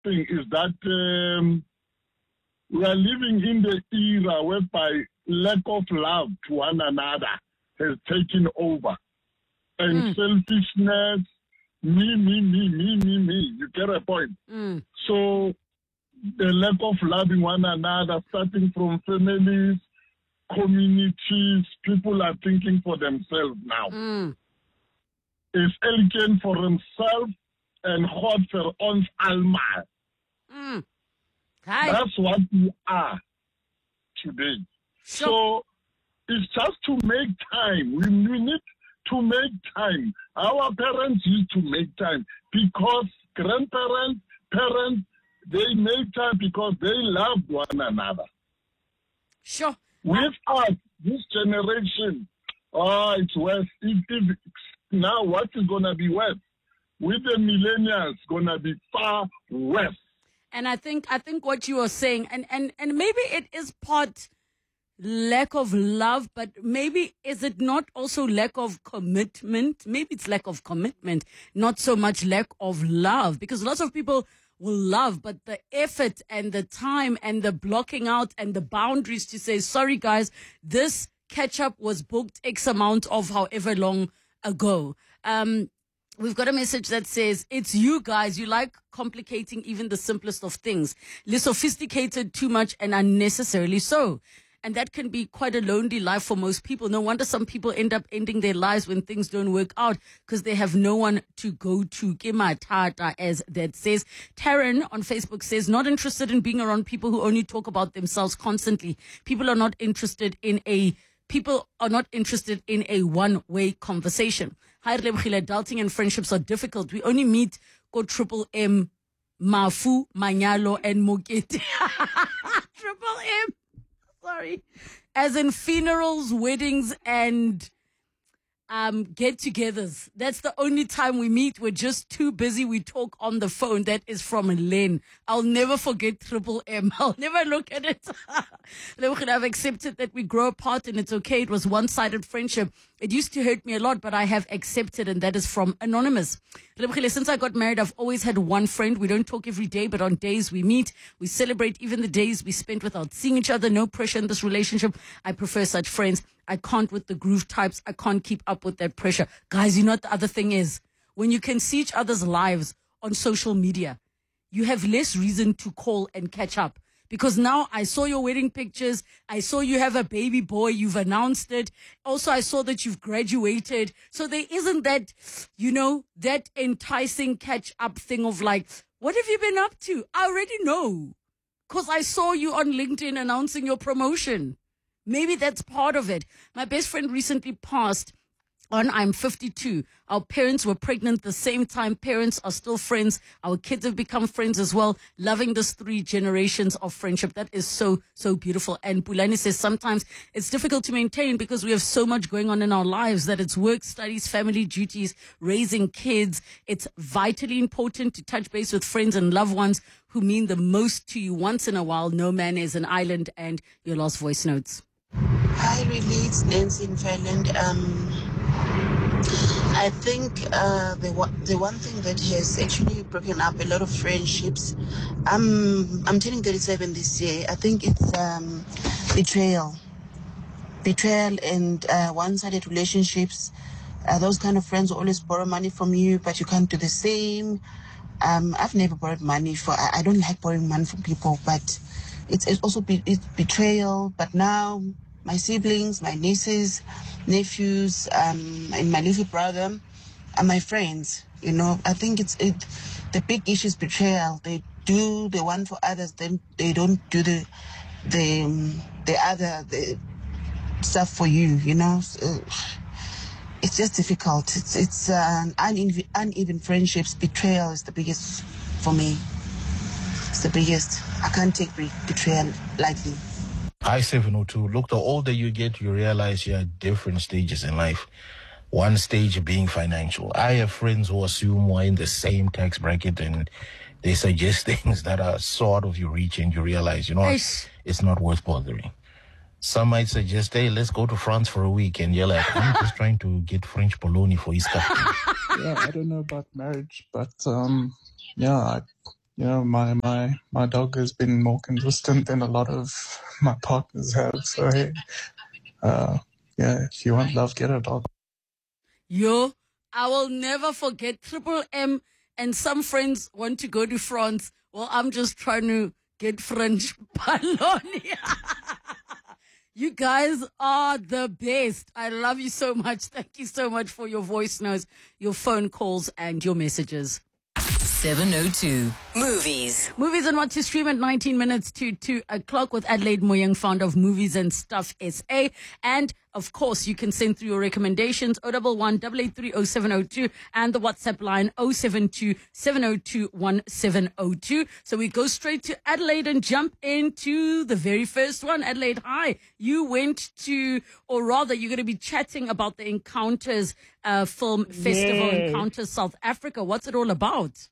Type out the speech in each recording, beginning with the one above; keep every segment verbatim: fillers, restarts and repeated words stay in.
thing is that um, we are living in the era whereby lack of love to one another has taken over. And mm. selfishness, me, me, me, me, me, me. You get a point? Mm. So the lack of loving one another, starting from families, communities, people are thinking for themselves now. Mm. Is elkeen for himself and God for ons almal. Mm. That's what we are today. Sure. So it's just to make time. We, we need to make time. Our parents used to make time because grandparents, parents, they make time because they loved one another. Sure. With us, this generation, oh, it's worse. If, if, now what is going to be worse? With the millennials, going to be far worse. And I think I think what you are saying, and, and, and maybe it is part lack of love, but maybe is it not also lack of commitment? Maybe it's lack of commitment, not so much lack of love, because lots of people will love, but the effort and the time and the blocking out and the boundaries to say, sorry guys, this catch up was booked X amount of however long ago. Um, We've got a message that says, it's you guys, you like complicating even the simplest of things. You're sophisticated too much and unnecessarily so. And that can be quite a lonely life for most people. No wonder some people end up ending their lives when things don't work out because they have no one to go to. Kimatata, as that says. Taryn on Facebook says, not interested in being around people who only talk about themselves constantly. People are not interested in a People are not interested in a one-way conversation. Hi, adulting and friendships are difficult. We only meet go triple M, Mafu, Manyalo, and Mokete. Triple M. Sorry. As in funerals, weddings, and um, get-togethers. That's the only time we meet. We're just too busy. We talk on the phone. That is from Len. I'll never forget Triple M. I'll never look at it. I've accepted that we grow apart and it's okay. It was one-sided friendship. It used to hurt me a lot, but I have accepted, and that is from Anonymous. Since I got married, I've always had one friend. We don't talk every day, but on days we meet. We celebrate even the days we spent without seeing each other. No pressure in this relationship. I prefer such friends. I can't with the groove types. I can't keep up with that pressure. Guys, you know what the other thing is? When you can see each other's lives on social media, you have less reason to call and catch up. Because now I saw your wedding pictures. I saw you have a baby boy. You've announced it. Also, I saw that you've graduated. So there isn't that, you know, that enticing catch up thing of like, what have you been up to? I already know. Because I saw you on LinkedIn announcing your promotion. Maybe that's part of it. My best friend recently passed on. I'm fifty-two. Our parents were pregnant the same time. Parents are still friends. Our kids have become friends as well. Loving this three generations of friendship. That is so, so beautiful. And Pulani says sometimes it's difficult to maintain because we have so much going on in our lives that it's work, studies, family duties, raising kids. It's vitally important to touch base with friends and loved ones who mean the most to you once in a while. No man is an island. And your last voice notes. Hi, really, it's Nancy in Finland. Um, I think uh, the the one thing that has actually broken up a lot of friendships. I'm I'm turning thirty-seven this year. I think it's um, betrayal, betrayal, and uh, one-sided relationships. Uh, those kind of friends will always borrow money from you, but you can't do the same. Um, I've never borrowed money for. I, I don't like borrowing money from people, but it's, it's also be, it's betrayal. But now my siblings, my nieces, nephews, um, and my little brother are my friends. You know, I think it's it. The big issue is betrayal. They do the one for others, then they don't do the the um, the other the stuff for you. You know, so it's just difficult. It's it's uh, uneven, uneven friendships. Betrayal is the biggest for me. It's the biggest. I can't take betrayal lightly. Hi, seven oh two. Look, the older you get, you realize you're at different stages in life. One stage being financial. I have friends who assume we're in the same tax bracket and they suggest things that are so out of your reach and you realize, you know, Ish. it's not worth bothering. Some might suggest, hey, let's go to France for a week. And you're like, I'm just trying to get French bologna for Easter. Yeah, I don't know about marriage, but um, yeah, I, know, my, my, my dog has been more consistent than a lot of my partners have. So, hey, uh, yeah, if you want love, get a dog. Yo, I will never forget Triple M and some friends want to go to France. Well, I'm just trying to get French Polonia. You guys are the best. I love you so much. Thank you so much for your voice notes, your phone calls, and your messages. seven oh two Movies. Movies and what to stream at nineteen minutes to two o'clock with Adelaide Moyang, founder of Movies and Stuff S A. And, of course, you can send through your recommendations, oh one one, eight eight three, oh seven oh two, and the WhatsApp line, oh seven two, seven oh two, one seven oh two. So we go straight to Adelaide and jump into the very first one. Adelaide, hi. You went to, or rather, you're going to be chatting about the Encounters uh, Film Festival, Yes. Encounters South Africa. What's it all about?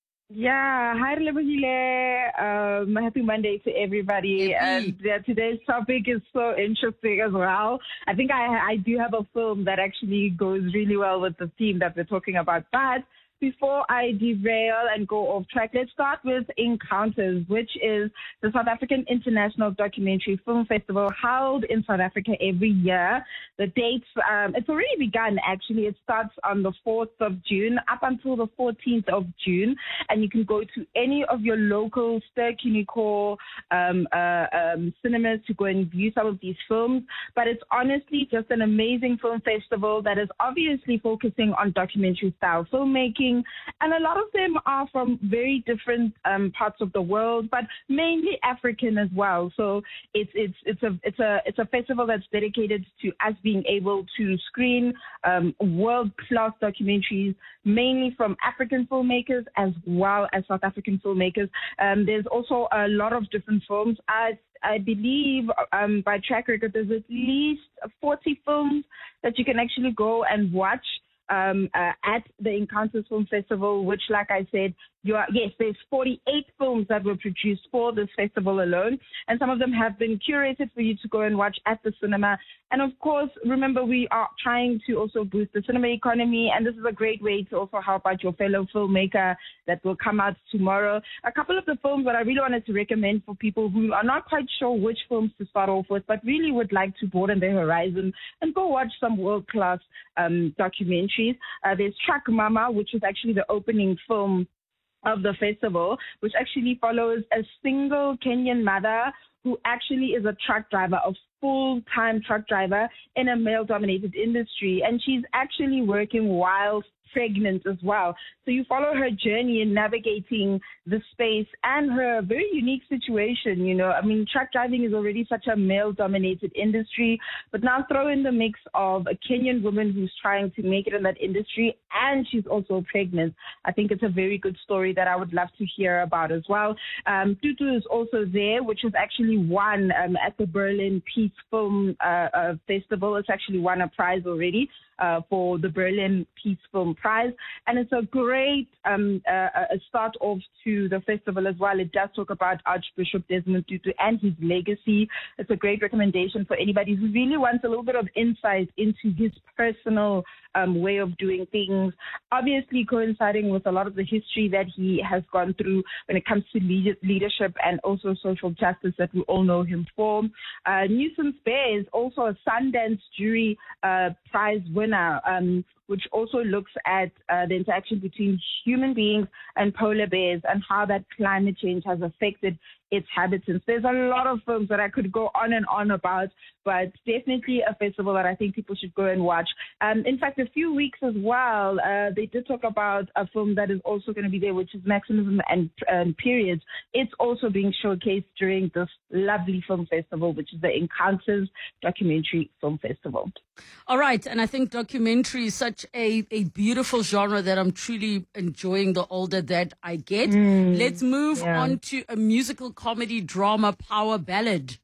Yeah, hi Lebohile. Um, happy Monday to everybody. Happy. And yeah, today's topic is so interesting as well. I think I I do have a film that actually goes really well with the theme that we're talking about. But before I derail and go off track, let's start with Encounters, which is the South African International Documentary Film Festival held in South Africa every year. The dates, um, it's already begun actually. It starts on the fourth of June up until the fourteenth of June. And you can go to any of your local Ster-Kinekor um, uh, um, cinemas to go and view some of these films. But it's honestly just an amazing film festival that is obviously focusing on documentary style filmmaking. And a lot of them are from very different um, parts of the world, but mainly African as well. So it's it's it's a it's a it's a festival that's dedicated to us being able to screen um, world-class documentaries, mainly from African filmmakers as well as South African filmmakers. Um, there's also a lot of different films. I I believe um, by track record, there's at least forty films that you can actually go and watch um, uh, at the Encounters Film Festival, which, like I said, you are, yes, there's forty-eight films that were produced for this festival alone, and some of them have been curated for you to go and watch at the cinema. And of course, remember, we are trying to also boost the cinema economy, and this is a great way to also help out your fellow filmmaker that will come out tomorrow. A couple of the films that I really wanted to recommend for people who are not quite sure which films to start off with, but really would like to broaden their horizon and go watch some world-class um, documentaries. Uh, there's Truck Mama, which is actually the opening film of the festival, which actually follows a single Kenyan mother who actually is a truck driver, a full-time truck driver in a male-dominated industry. And she's actually working while pregnant as well. So you follow her journey in navigating the space and her very unique situation. You know, I mean, truck driving is already such a male-dominated industry, but now throw in the mix of a Kenyan woman who's trying to make it in that industry, and she's also pregnant. I think it's a very good story that I would love to hear about as well. Um, Tutu is also there, which has actually won um, at the Berlin Peace Film uh, uh, Festival. It's actually won a prize already uh, for the Berlin Peace Film Prize, and it's a great um, uh, a start off to the festival as well. It does talk about Archbishop Desmond Tutu and his legacy. It's a great recommendation for anybody who really wants a little bit of insight into his personal um, way of doing things, obviously coinciding with a lot of the history that he has gone through when it comes to lead- leadership and also social justice that we all know him for. Uh, Nuisance Bear is also a Sundance Jury uh, Prize winner, um, which also looks at uh, the interaction between human beings and polar bears and how that climate change has affected its habitants. There's a lot of films that I could go on and on about, but definitely a festival that I think people should go and watch. Um, in fact, a few weeks as well, uh, they did talk about a film that is also going to be there, which is Maximism and, and Periods. It's also being showcased during this lovely film festival, which is the Encounters Documentary Film Festival. All right, and I think documentary is such a, a beautiful genre that I'm truly enjoying the older that I get. Mm, Let's move yeah. on to a musical comedy drama power ballad.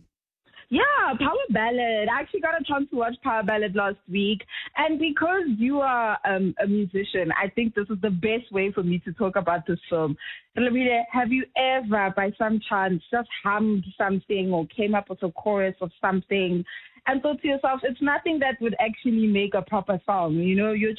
Yeah, Power Ballad. I actually got a chance to watch Power Ballad last week. And because you are um, a musician, I think this is the best way for me to talk about this film. Have you ever, by some chance, just hummed something or came up with a chorus of something and thought to yourself, it's nothing that would actually make a proper song? You know, you're just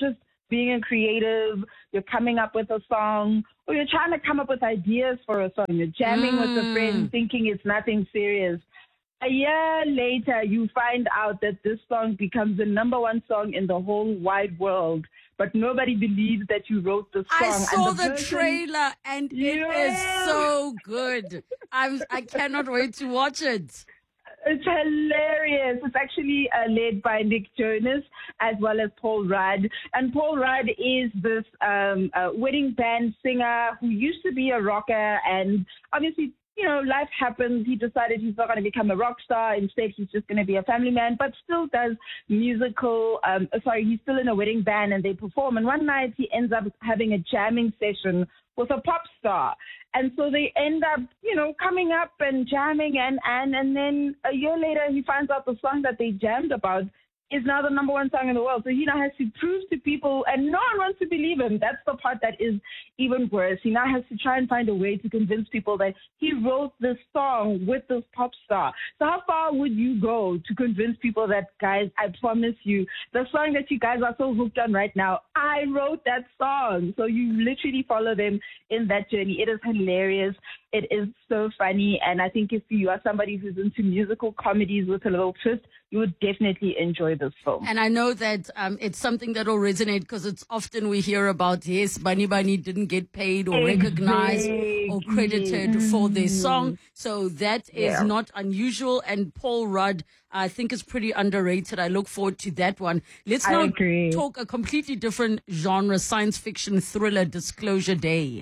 being a creative, you're coming up with a song, or you're trying to come up with ideas for a song. You're jamming mm. with a friend, thinking it's nothing serious. A year later, you find out that this song becomes the number one song in the whole wide world. But nobody believes that you wrote the song. I saw and the, the person, trailer, and yeah. it is so good. I'm, I cannot wait to watch it. It's hilarious. It's actually uh, led by Nick Jonas as well as Paul Rudd. And Paul Rudd is this um, uh, wedding band singer who used to be a rocker, and obviously, you know, life happens. He decided he's not going to become a rock star. Instead, he's just going to be a family man, but still does musical, um, sorry, he's still in a wedding band and they perform. And one night he ends up having a jamming session with a pop star. And so they end up, you know, coming up and jamming. And, and, and then a year later, he finds out the song that they jammed about is now the number one song in the world. So he now has to prove to people, and no one wants to believe him. That's the part that is even worse. He now has to try and find a way to convince people that he wrote this song with this pop star. So how far would you go to convince people that, guys, I promise you, the song that you guys are so hooked on right now, I wrote that song. So you literally follow them in that journey. It is hilarious. It is so funny. And I think if you are somebody who's into musical comedies with a little twist, you would definitely enjoy this film. And I know that um, it's something that will resonate because it's often we hear about, yes, Bunny Bunny didn't get paid or exactly. recognized or credited for their song. So that is yeah. not unusual. And Paul Rudd, I think, is pretty underrated. I look forward to that one. Let's now talk a completely different genre, science fiction thriller, Disclosure Day.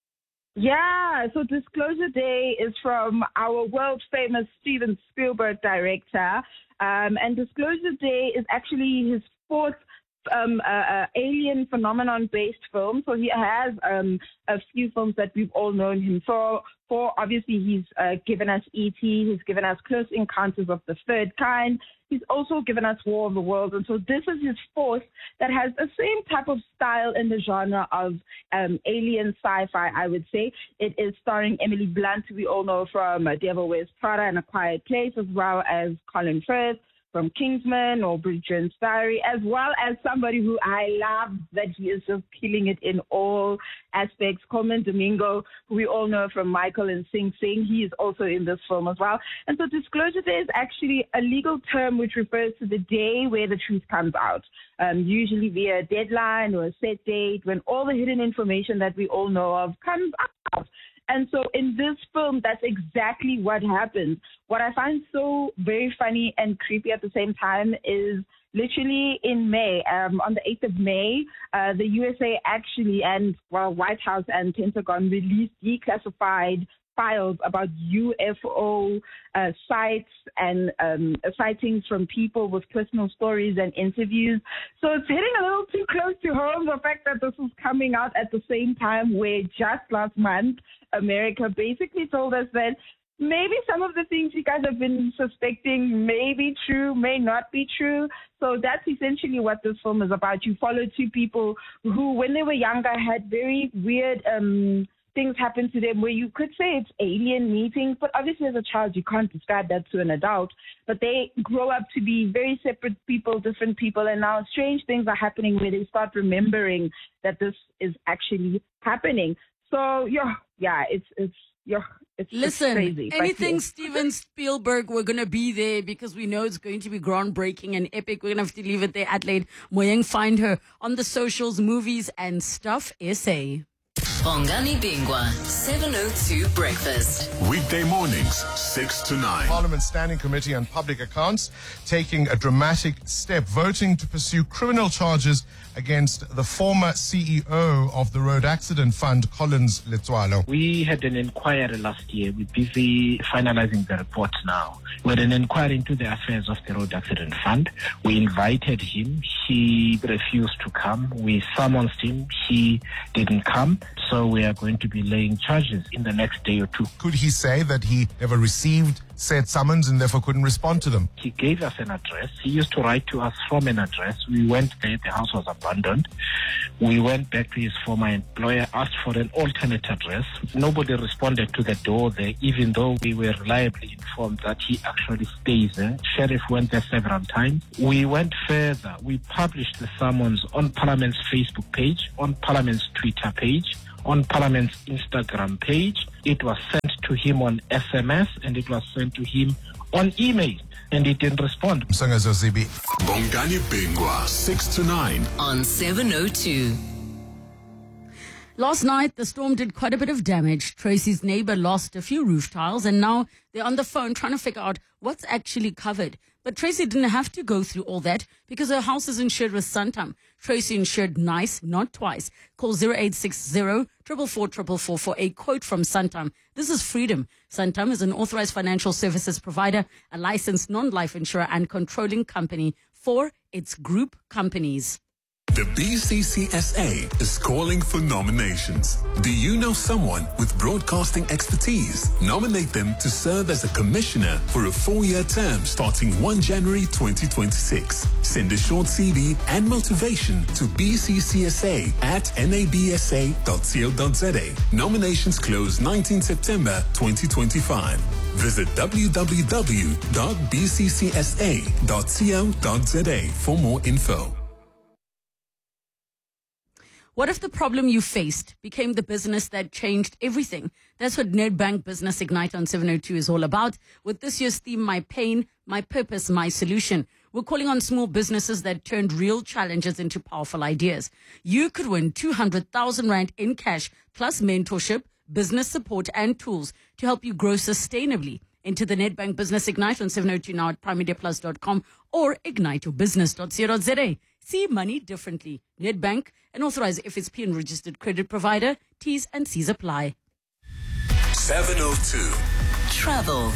Yeah, so Disclosure Day is from our world-famous Steven Spielberg director. Um, and Disclosure Day is actually his fourth um, uh, uh, alien phenomenon-based film. So he has um, a few films that we've all known him for. For obviously, he's uh, given us E T. He's given us Close Encounters of the Third Kind. He's also given us War of the Worlds. And so this is his fourth that has the same type of style in the genre of um, alien sci-fi, I would say. It is starring Emily Blunt, who we all know from uh, Devil Wears Prada and A Quiet Place, as well as Colin Firth from Kingsman or Bridgerton's Diary, as well as somebody who I love that he is just killing it in all aspects, Colman Domingo, who we all know from Michael and Sing Sing. He is also in this film as well. And so Disclosure Day is actually a legal term which refers to the day where the truth comes out, um, usually via a deadline or a set date when all the hidden information that we all know of comes out. And so in this film, that's exactly what happens. What I find so very funny and creepy at the same time is literally in May, um, on the eighth of May, uh, the U S A actually and well, White House and Pentagon released declassified files about U F O uh, sites and um, sightings from people with personal stories and interviews. So it's hitting a little too close to home, the fact that this is coming out at the same time where just last month, America basically told us that maybe some of the things you guys have been suspecting may be true, may not be true. So that's essentially what this film is about. You follow two people who, when they were younger, had very weird um, things happen to them where you could say it's alien meetings, but obviously as a child you can't describe that to an adult. But they grow up to be very separate people, different people, and now strange things are happening where they start remembering that this is actually happening. So yeah, yeah, it's it's yeah, it's Listen, it's crazy. anything yeah. Steven Spielberg, we're gonna be there because we know it's going to be groundbreaking and epic. We're gonna have to leave it there. Adelaide Moyeng, find her on the socials, Movies and Stuff S A. Bongani Bingwa, seven oh two Breakfast. Weekday mornings, six to nine. Parliament's Standing Committee on Public Accounts taking a dramatic step, voting to pursue criminal charges against the former C E O of the Road Accident Fund, Collins Letswalo. We had an inquiry last year. We're busy finalizing the report now. We had an inquiry into the affairs of the Road Accident Fund. We invited him. He refused to come. We summoned him. He didn't come. So we are going to be laying charges in the next day or two. Could he say that he never received said summons and therefore couldn't respond to them. He gave us an address. He used to write to us from an address. We went there. The house was abandoned. We went back to his former employer, asked for an alternate address. Nobody responded to the door there, even though we were reliably informed that he actually stays there. Sheriff went there several times. We went further. We published the summons on Parliament's Facebook page, on Parliament's Twitter page, on Parliament's Instagram page. It was sent to him on S M S, and it was sent to him on email, and he didn't respond. Bongani Bingwa, six to nine on seven oh two. Last night, the storm did quite a bit of damage. Tracy's neighbor lost a few roof tiles, and now they're on the phone trying to figure out what's actually covered. But Tracy didn't have to go through all that because her house is insured with Santam. Tracy insured nice, not twice. Call zero eight six zero, four four four, four four for a quote from Santam. This is freedom. Santam is an authorized financial services provider, a licensed non-life insurer and controlling company for its group companies. The B C C S A is calling for nominations. Do you know someone with broadcasting expertise? Nominate them to serve as a commissioner for a four-year term starting the first of January twenty twenty-six. Send a short C V and motivation to b c c s a at n a b s a dot co dot z a. Nominations close the nineteenth of September twenty twenty-five. Visit w w w dot b c c s a dot co dot z a for more info. What if the problem you faced became the business that changed everything? That's what Nedbank Business Ignite on seven oh two is all about. With this year's theme, My Pain, My Purpose, My Solution. We're calling on small businesses that turned real challenges into powerful ideas. You could win two hundred thousand rand in cash, plus mentorship, business support, and tools to help you grow sustainably. Into the Nedbank Business Ignite on seven oh two now at prime media plus dot com or ignite your business dot co dot z a. See money differently. Nedbank, an authorized F S P and registered credit provider. T's and C's apply. seven oh two. Travel.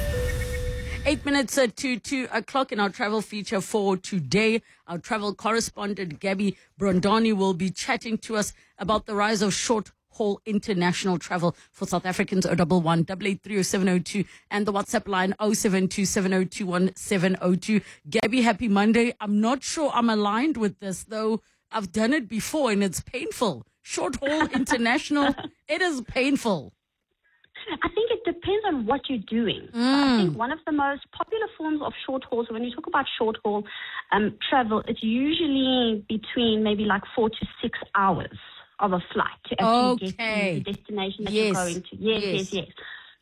Eight minutes uh, to two o'clock in our travel feature for today. Our travel correspondent, Gabby Brondani, will be chatting to us about the rise of short haul international travel for South Africans. oh one one, eight eight three oh seven oh two and the WhatsApp line oh seven two seven oh two one seven oh two. Gabby, happy Monday. I'm not sure I'm aligned with this, though. I've done it before and it's painful. Short haul international, it is painful. I think it depends on what you're doing. Mm. I think one of the most popular forms of short haul, so when you talk about short haul um, travel, it's usually between maybe like four to six hours of a flight to actually okay. get to the destination that yes. you're going to. Yes, yes, yes, yes.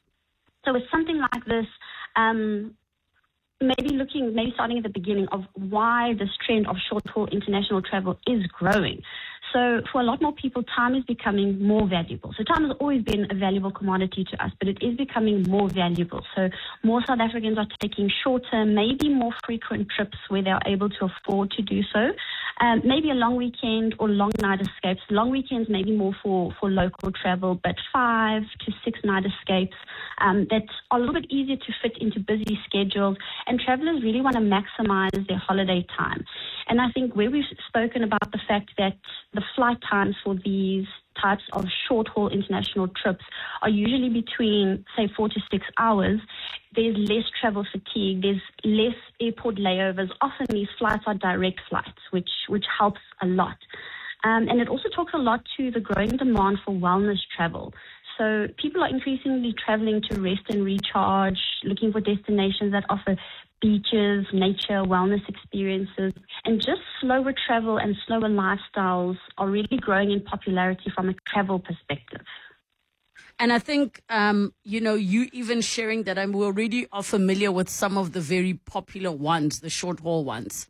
So with something like this, um, maybe looking, maybe starting at the beginning of why this trend of short-haul international travel is growing. So for a lot more people, time is becoming more valuable. So time has always been a valuable commodity to us, but it is becoming more valuable. So more South Africans are taking shorter, maybe more frequent trips where they are able to afford to do so. Um, maybe a long weekend or long night escapes. Long weekends maybe more for, for local travel, but five to six night escapes um, that are a little bit easier to fit into busy schedules. And travelers really want to maximize their holiday time. And I think where we've spoken about the fact that the flight times for these types of short-haul international trips are usually between, say, four to six hours, there's less travel fatigue, there's less airport layovers. Often these flights are direct flights, which, which helps a lot. Um, and it also talks a lot to the growing demand for wellness travel. So people are increasingly traveling to rest and recharge, looking for destinations that offer beaches, nature, wellness experiences, and just slower travel and slower lifestyles are really growing in popularity from a travel perspective. And I think, um, you know, you even sharing that I'm already are familiar with some of the very popular ones, the short haul ones.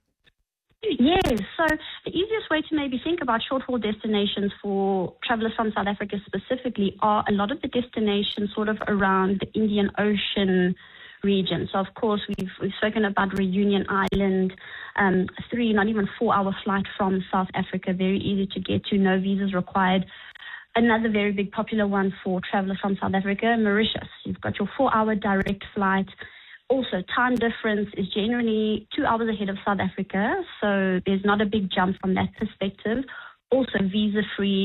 Yes, so the easiest way to maybe think about short-haul destinations for travelers from South Africa specifically are a lot of the destinations sort of around the Indian Ocean region. So, of course, we've, we've spoken about Reunion Island, um, three, not even four-hour flight from South Africa, very easy to get to, no visas required. Another very big popular one for travelers from South Africa, Mauritius. You've got your four-hour direct flight. Also, time difference is generally two hours ahead of South Africa, so there's not a big jump from that perspective. Also, visa-free,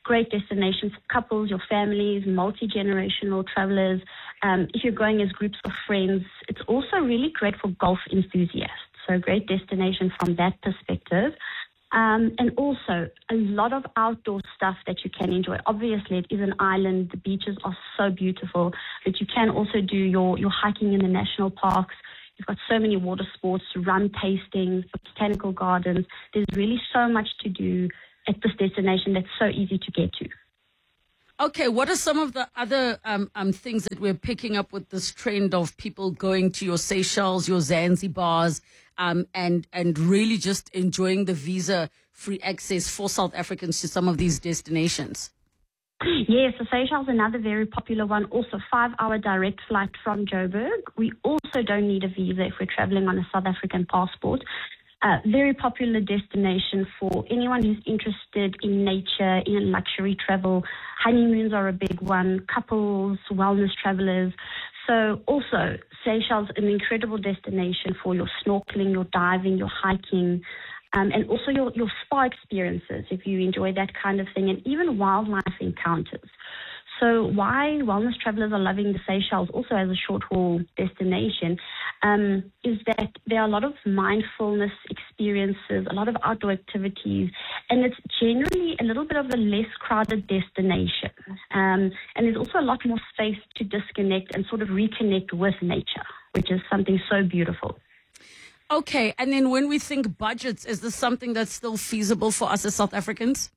great destination for couples, your families, multi-generational travelers. Um, if you're going as groups of friends, it's also really great for golf enthusiasts. So a great destination from that perspective. Um, and also a lot of outdoor stuff that you can enjoy. Obviously, it is an island. The beaches are so beautiful, but you can also do your, your hiking in the national parks. You've got so many water sports, rum tastings, botanical gardens. There's really so much to do at this destination that's so easy to get to. Okay, what are some of the other um, um, things that we're picking up with this trend of people going to your Seychelles, your Zanzibars, um, and and really just enjoying the visa-free access for South Africans to some of these destinations? Yes, the Seychelles is another very popular one. Also, five-hour direct flight from Joburg. We also don't need a visa if we're traveling on a South African passport. Uh, very popular destination for anyone who's interested in nature, in luxury travel. Honeymoons are a big one, couples, wellness travelers. So also, Seychelles, an incredible destination for your snorkeling, your diving, your hiking, um, and also your, your spa experiences, if you enjoy that kind of thing, and even wildlife encounters. So why wellness travelers are loving the Seychelles also as a short-haul destination um, is that there are a lot of mindfulness experiences, a lot of outdoor activities, and it's generally a little bit of a less crowded destination. Um, and there's also a lot more space to disconnect and sort of reconnect with nature, which is something so beautiful. Okay, and then when we think budgets, is this something that's still feasible for us as South Africans?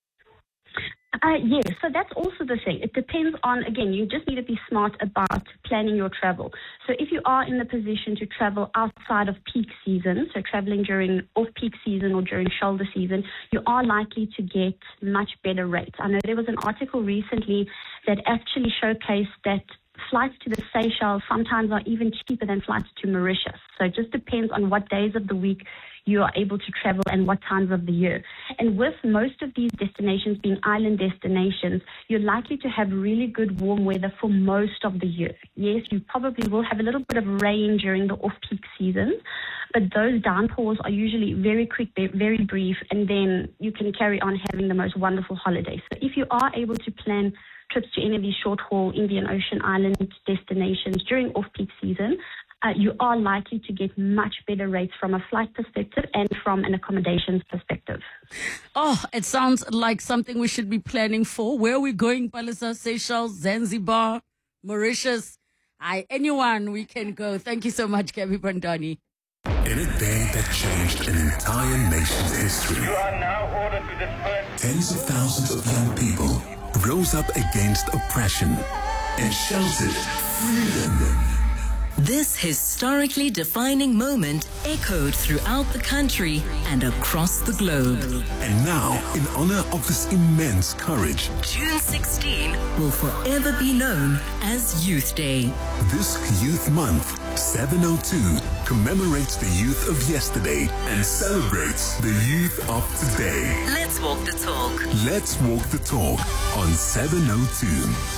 Uh, yes, so that's also the thing. It depends on, again, you just need to be smart about planning your travel. So if you are in the position to travel outside of peak season, so traveling during off-peak season or during shoulder season, you are likely to get much better rates. I know there was an article recently that actually showcased that flights to the Seychelles sometimes are even cheaper than flights to Mauritius. So it just depends on what days of the week you are able to travel and what times of the year. And with most of these destinations being island destinations, you're likely to have really good warm weather for most of the year. Yes, you probably will have a little bit of rain during the off-peak seasons, but those downpours are usually very quick, very brief, and then you can carry on having the most wonderful holidays. So if you are able to plan trips to any of these short-haul Indian Ocean island destinations during off-peak season, uh, you are likely to get much better rates from a flight perspective and from an accommodations perspective. Oh, it sounds like something we should be planning for. Where are we going, Palisa? Seychelles, Zanzibar, Mauritius? I, anyone we can go. Thank you so much, Gabby Bandani. In a day that changed an entire nation's history, you are now ordered to disperse. Tens of thousands of young people rose up against oppression and shouted freedom. This historically defining moment echoed throughout the country and across the globe. And now, in honor of this immense courage, June sixteenth will forever be known as Youth Day. This Youth Month, seven oh two, commemorates the youth of yesterday and celebrates the youth of today. Let's walk the talk. Let's walk the talk on seven oh two.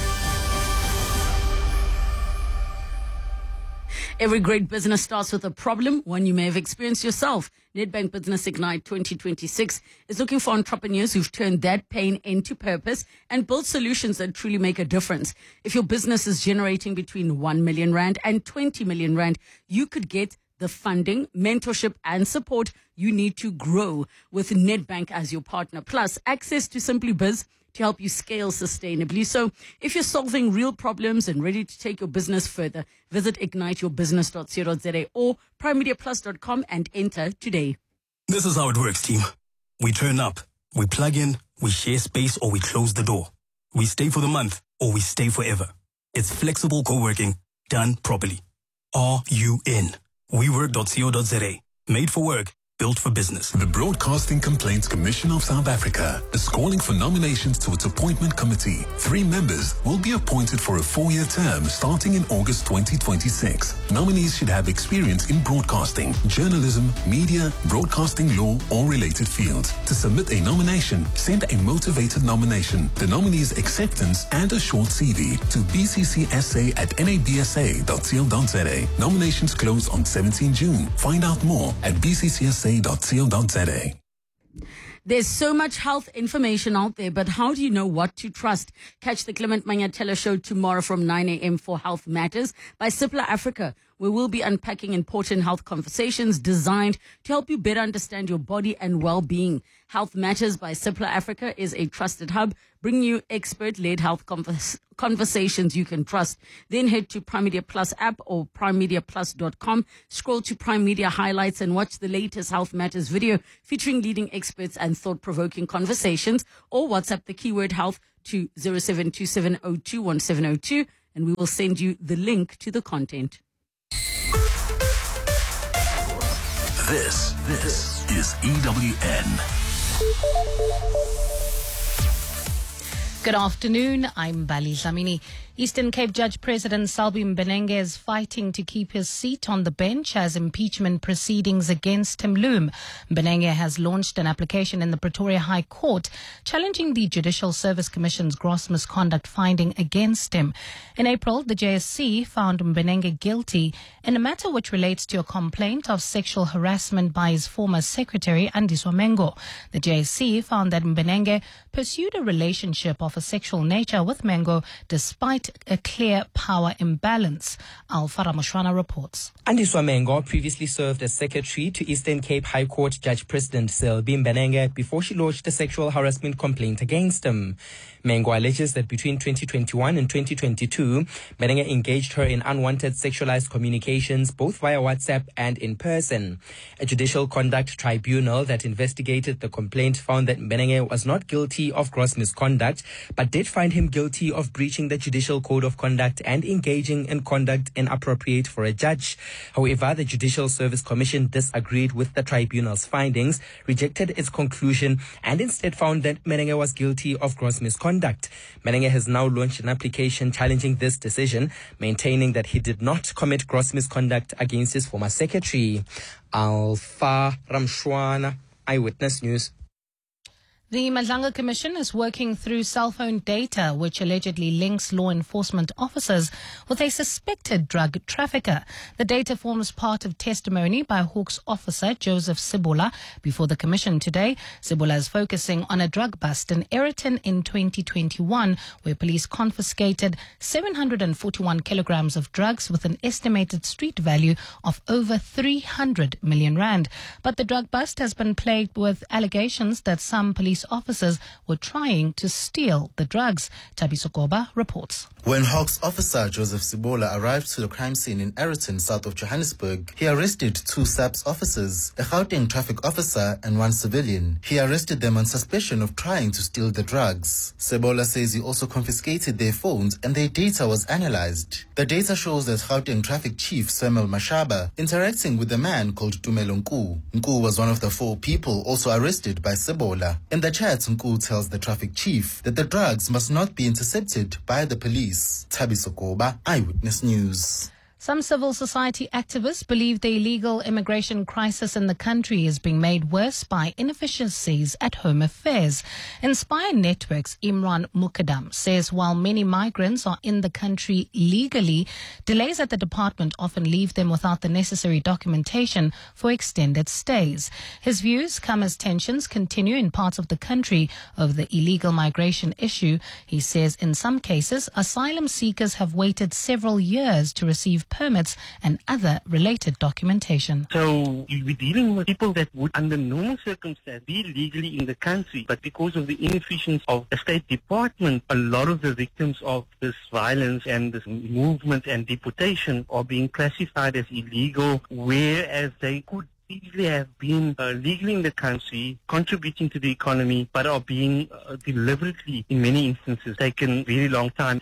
Every great business starts with a problem, one you may have experienced yourself. Nedbank Business Ignite twenty twenty-six is looking for entrepreneurs who've turned that pain into purpose and built solutions that truly make a difference. If your business is generating between one million rand and twenty million rand, you could get the funding, mentorship, and support you need to grow with Nedbank as your partner. Plus, access to Simply Biz to help you scale sustainably. So if you're solving real problems and ready to take your business further, visit ignite your business dot co dot za or prime media plus dot com and enter today. This is how it works, team. We turn up, we plug in, we share space, or we close the door. We stay for the month, or we stay forever. It's flexible co-working done properly. Are you in? we work dot co dot za. Made for work. Built for business. The Broadcasting Complaints Commission of South Africa is calling for nominations to its appointment committee. Three members will be appointed for a four-year term starting in August twenty twenty-six. Nominees should have experience in broadcasting, journalism, media, broadcasting law, or related fields. To submit a nomination, send a motivated nomination, the nominee's acceptance, and a short C V to b c c s a at n a b s a dot co dot za. Nominations close on seventeenth of June. Find out more at b c c s a dot co dot za. There's so much health information out there, but how do you know what to trust? Catch the Clement Manyathela show tomorrow from nine a.m. for Health Matters by Cipla Africa, where we'll be unpacking important health conversations designed to help you better understand your body and well-being. Health Matters by Cipla Africa is a trusted hub, bringing you expert-led health convers- conversations you can trust. Then head to Prime Media Plus app or prime media plus dot com. Scroll to Prime Media Highlights and watch the latest Health Matters video featuring leading experts and thought-provoking conversations, or WhatsApp the keyword health to zero seven two seven zero two one seven zero two and we will send you the link to the content. This, this is E W N. Good afternoon, I'm Bali Dlamini. Eastern Cape Judge President Selby Mbenenge is fighting to keep his seat on the bench as impeachment proceedings against him loom. Mbenenge has launched an application in the Pretoria High Court challenging the Judicial Service Commission's gross misconduct finding against him. In April, the J S C found Mbenenge guilty in a matter which relates to a complaint of sexual harassment by his former secretary, Andiswa Mengo. The J S C found that Mbenenge pursued a relationship of a sexual nature with Mengo despite a clear power imbalance. Alfara Moshwana reports. Andiswa Mengo previously served as secretary to Eastern Cape High Court Judge President Selby Mbenenge before she lodged a sexual harassment complaint against him. Mengo alleges that between twenty twenty-one and twenty twenty-two, Mbenenge engaged her in unwanted sexualized communications both via WhatsApp and in person. A judicial conduct tribunal that investigated the complaint found that Mbenenge was not guilty of gross misconduct, but did find him guilty of breaching the Judicial Code of Conduct and engaging in conduct inappropriate for a judge. However, the Judicial Service Commission disagreed with the tribunal's findings, rejected its conclusion, and instead found that Mbenenge was guilty of gross misconduct. Mbenenge has now launched an application challenging this decision, maintaining that he did not commit gross misconduct against his former secretary. Alfa Ramshwana, Eyewitness News. The Madlanga Commission is working through cell phone data which allegedly links law enforcement officers with a suspected drug trafficker. The data forms part of testimony by Hawks officer Joseph Sibola before the Commission today. Sibola is focusing on a drug bust in Ayrton in twenty twenty-one where police confiscated seven hundred forty-one kilograms of drugs with an estimated street value of over three hundred million rand. But the drug bust has been plagued with allegations that some police officers were trying to steal the drugs. Tabiso Goba reports. When Hawks officer Joseph Sibola arrived to the crime scene in Ayrton, south of Johannesburg, he arrested two S A P S officers, a Gauteng traffic officer and one civilian. He arrested them on suspicion of trying to steal the drugs. Sibola says he also confiscated their phones and their data was analyzed. The data shows that Gauteng traffic chief Samuel Mashaba interacting with a man called Tumelo Nku. Nku was one of the four people also arrested by Sibola. In the chat, Nku tells the traffic chief that the drugs must not be intercepted by the police. Tabiso Koba, Eyewitness News. Some civil society activists believe the illegal immigration crisis in the country is being made worse by inefficiencies at Home Affairs. Inspire Network's Imran Mukadam says while many migrants are in the country legally, delays at the department often leave them without the necessary documentation for extended stays. His views come as tensions continue in parts of the country over the illegal migration issue. He says in some cases, asylum seekers have waited several years to receive permits and other related documentation. So we're dealing with people that would, under normal circumstances, be legally in the country, but because of the inefficiency of the State Department, a lot of the victims of this violence and this movement and deportation are being classified as illegal, whereas they could easily have been uh, legally in the country, contributing to the economy, but are being uh, deliberately, in many instances, taken a very long time.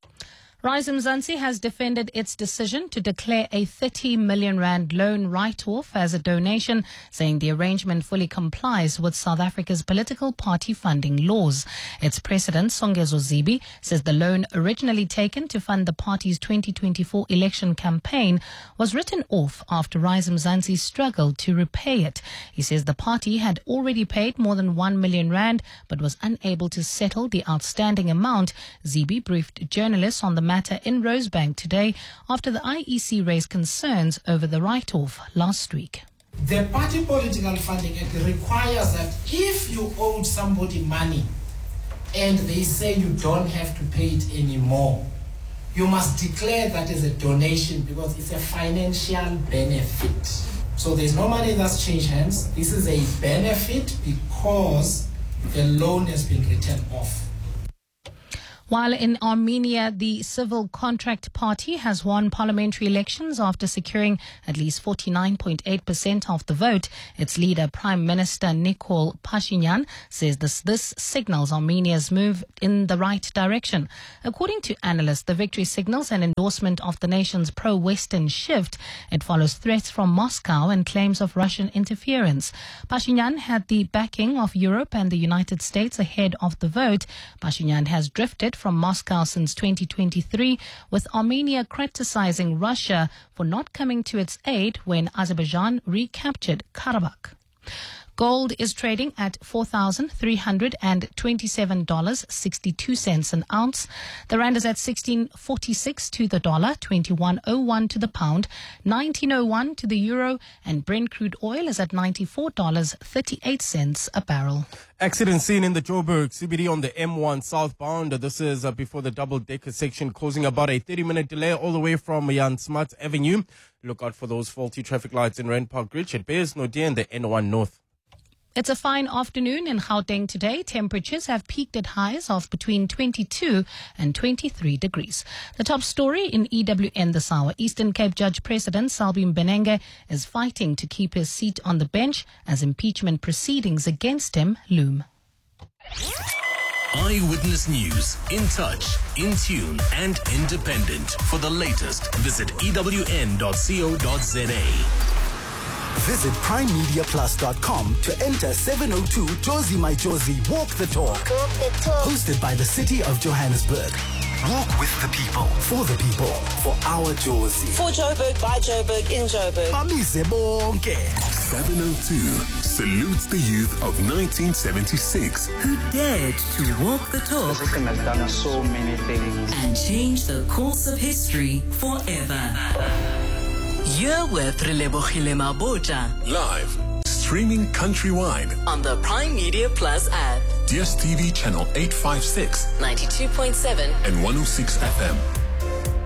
Rise Mzansi has defended its decision to declare a thirty million rand loan write-off as a donation, saying the arrangement fully complies with South Africa's political party funding laws. Its president, Songezo Zibi, says the loan originally taken to fund the party's twenty twenty-four election campaign was written off after Rise Mzansi struggled to repay it. He says the party had already paid more than one million rand but was unable to settle the outstanding amount. Zibi briefed journalists on the matter in Rosebank today after the I E C raised concerns over the write-off last week. The Party Political Funding Act requires that if you owe somebody money and they say you don't have to pay it anymore, you must declare that as a donation because it's a financial benefit. So there's no money that's changed hands. This is a benefit because the loan has been written off. While in Armenia, the Civil Contract Party has won parliamentary elections after securing at least forty-nine point eight percent of the vote, its leader, Prime Minister Nikol Pashinyan, says this, this signals Armenia's move in the right direction. According to analysts, the victory signals an endorsement of the nation's pro-Western shift. It follows threats from Moscow and claims of Russian interference. Pashinyan had the backing of Europe and the United States ahead of the vote. Pashinyan has drifted from Moscow since twenty twenty-three, with Armenia criticizing Russia for not coming to its aid when Azerbaijan recaptured Karabakh. Gold is trading at four thousand three hundred twenty-seven dollars and sixty-two cents an ounce. The rand is at sixteen forty-six to the dollar, twenty-one oh one to the pound, nineteen oh one to the euro, and Brent crude oil is at ninety-four dollars and thirty-eight cents a barrel. Accident seen in the Joburg C B D on the M one southbound. This is uh, before the double-decker section, causing about a thirty-minute delay all the way from Jan Smuts Avenue. Look out for those faulty traffic lights in Rand Park Ridge at Bears Nordia and the N one North. It's a fine afternoon in Gauteng today. Temperatures have peaked at highs of between twenty-two and twenty-three degrees. The top story in E W N this hour. Eastern Cape Judge President Selby Mbenenge is fighting to keep his seat on the bench as impeachment proceedings against him loom. Eyewitness News. In touch, in tune, and independent. For the latest, visit E W N dot co dot za. Visit prime media plus dot com to enter seven oh two Josie My Josie Walk the Talk. Walk the Talk. Hosted by the City of Johannesburg. Walk with the people, for the people, for our Josie. For Joburg, by Joburg, in Joburg. Bamise bonke. seven oh two salutes the youth of nineteen seventy-six who dared to walk the talk. The system has done so many things and changed the course of history forever. You're with Relebogile Mabota. Live, streaming countrywide on the Prime Media Plus app. D S T V channel eight fifty-six, ninety-two point seven and one oh six F M.